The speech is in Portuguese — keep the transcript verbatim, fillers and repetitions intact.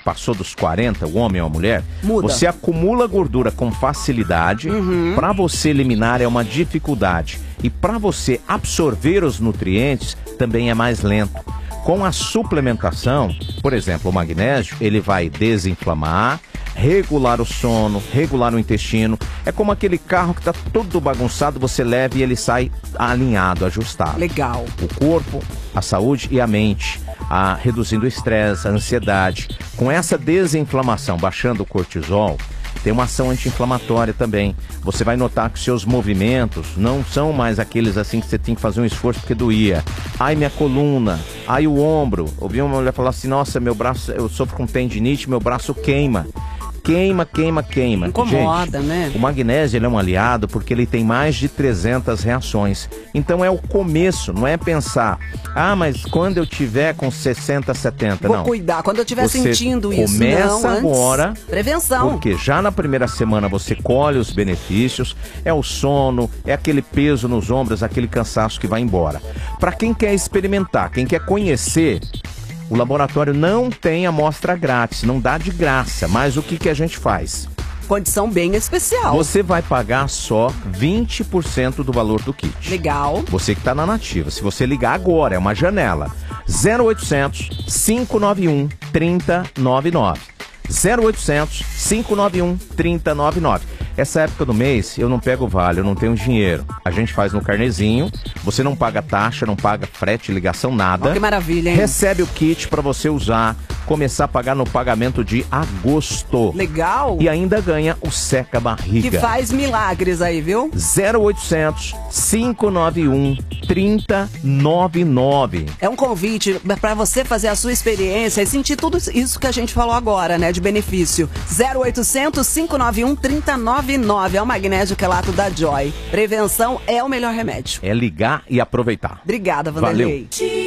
passou dos quarenta, o homem ou a mulher, Muda. você acumula gordura com facilidade. Uhum. Para você eliminar é uma dificuldade. E para você absorver os nutrientes também é mais lento. Com a suplementação, por exemplo, o magnésio, ele vai desinflamar, regular o sono, regular o intestino. É como aquele carro que está todo bagunçado, você leva e ele sai alinhado, ajustado. Legal. O corpo, a saúde e a mente, a, reduzindo o estresse, a ansiedade. Com essa desinflamação, baixando o cortisol, tem uma ação anti-inflamatória também. Você vai notar que seus movimentos não são mais aqueles assim que você tem que fazer um esforço porque doía. Ai, minha coluna, ai, o ombro. Ouvi uma mulher falar assim, nossa, meu braço, eu sofro com tendinite, meu braço queima. Queima, queima, queima. Incomoda, Gente, né? O magnésio ele é um aliado porque ele tem mais de trezentas reações. Então é o começo, não é pensar, ah, mas quando eu tiver com sessenta, setenta, Vou não. cuidar, quando eu estiver Você sentindo isso, começa não, antes, agora, prevenção. porque já na primeira semana você colhe os benefícios, é o sono, é aquele peso nos ombros, aquele cansaço que vai embora. Para quem quer experimentar, quem quer conhecer, o laboratório não tem amostra grátis, não dá de graça, mas o que, que a gente faz? Condição bem especial. Você vai pagar só vinte por cento do valor do kit. Legal. Você que está na nativa. Se você ligar agora, é uma janela. zero oitocentos, cinco nove um, três zero nove nove. zero oitocentos, cinco nove um, três zero nove nove. Essa época do mês eu não pego vale, eu não tenho dinheiro. A gente faz no carnezinho, você não paga taxa, não paga frete, ligação, nada. Oh, que maravilha, hein? Recebe o kit para você usar, começar a pagar no pagamento de agosto. Legal. E ainda ganha o seca-barriga. Que faz milagres aí, viu? zero oitocentos, cinco nove um, três zero nove nove. É um convite para você fazer a sua experiência e sentir tudo isso que a gente falou agora, né, de benefício. zero oitocentos, cinco nove um, três zero nove nove. É o magnésio quelato da Joy. Prevenção é o melhor remédio. É ligar e aproveitar. Obrigada, Vanderlei. Valeu.